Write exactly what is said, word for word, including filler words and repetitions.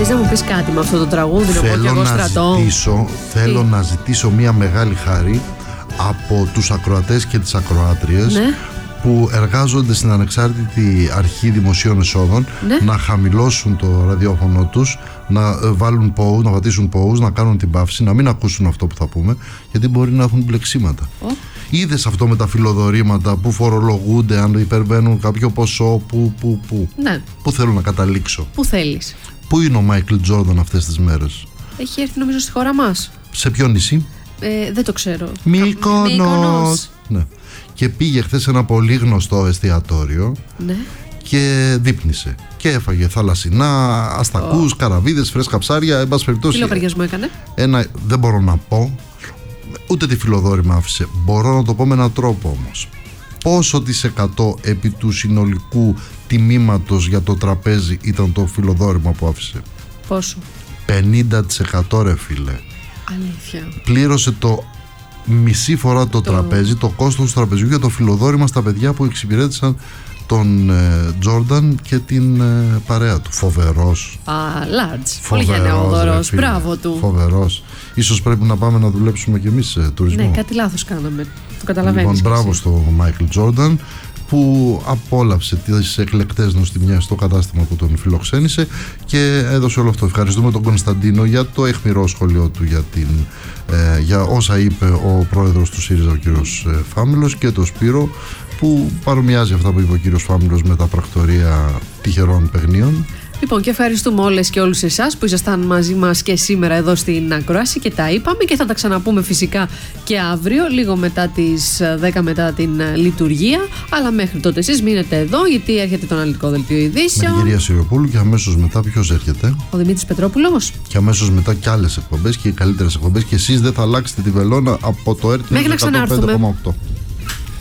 Θες να μου πεις κάτι με αυτό το τραγούδι, να πω και εγώ στρατό? Ζητήσω, θέλω Τι? να ζητήσω μια μεγάλη χάρη από τους ακροατές και τις ακροάτριες, ναι, που εργάζονται στην ανεξάρτητη αρχή δημοσίων εσόδων, ναι, να χαμηλώσουν το ραδιόφωνο τους, να βάλουν pause, να πατήσουν pause, να κάνουν την παύση, να μην ακούσουν αυτό που θα πούμε, γιατί μπορεί να έχουν μπλεξίματα. Oh. Είδες αυτό με τα φιλοδορήματα που φορολογούνται αν υπερβαίνουν κάποιο ποσό, που, που, που. Ναι. Πού θέλω να καταλήξω? Πού θέλεις? Πού είναι ο Μάικλ Τζόρνταν αυτές τις μέρες? Έχει έρθει νομίζω στη χώρα μας. Σε ποιο νησί? Ε, δεν το ξέρω. Μύκονος. Ναι. Και πήγε χθες σε ένα πολύ γνωστό εστιατόριο, ναι, και δείπνησε και έφαγε θαλασσινά, αστακούς, oh, καραβίδες, φρέσκα ψάρια, εν πάση περιπτώσει. Τι λογαριασμό έκανε? Ένα, δεν μπορώ να πω, ούτε τη φιλοδόρημα άφησε. Μπορώ να το πω με έναν τρόπο όμως. Πόσο της εκατό επί του συνολικού τιμήματος για το τραπέζι ήταν το φιλοδόρημα που άφησε? Πόσο? πενήντα τοις εκατό, ρε φίλε. Αλήθεια. Πλήρωσε το μισή φορά το, το τραπέζι, το κόστος του τραπεζιού για το φιλοδόρημα στα παιδιά που εξυπηρέτησαν τον Τζόρνταν ε, και την ε, παρέα του. Φοβερός. Α, large. Πολύ γενναιόδωρος. Μπράβο του. Φοβερός. Ίσως πρέπει να πάμε να δουλέψουμε κι εμείς σε τουρισμό. Ναι, κάτι λάθος κάναμε. Το καταλαβαίνεις. Λοιπόν, μπράβο στο Μάικλ Τζόρνταν, που απόλαυσε τις εκλεκτές νοστιμιές στο κατάστημα που τον φιλοξένησε και έδωσε όλο αυτό. Ευχαριστούμε τον Κωνσταντίνο για το αιχμηρό σχολείο του για, την, ε, για όσα είπε ο πρόεδρος του ΣΥΡΙΖΑ, ο κύριος ε, Φάμιλος, και τον Σπύρο, που παρομοιάζει αυτά που είπε ο κύριος Φάμιλος με τα πρακτορία τυχερών παιγνίων. Λοιπόν, και ευχαριστούμε όλες και όλους εσάς που ήσασταν μαζί μας και σήμερα εδώ στην ακρόαση και τα είπαμε, και θα τα ξαναπούμε φυσικά και αύριο, λίγο μετά τις δέκα μετά την λειτουργία. Αλλά μέχρι τότε εσείς μείνετε εδώ, γιατί έρχεται το αναλυτικό δελτίο ειδήσεων. Με την κυρία Σιριοπούλου, και αμέσως μετά ποιος έρχεται? Ο Δημήτρης Πετρόπουλος. Και αμέσως μετά και άλλες εκπομπές και καλύτερες εκπομπές, και εσείς δεν θα αλλάξετε τη βελόνα από το ΕΡΤ μέχρι να ξανάρθουμε.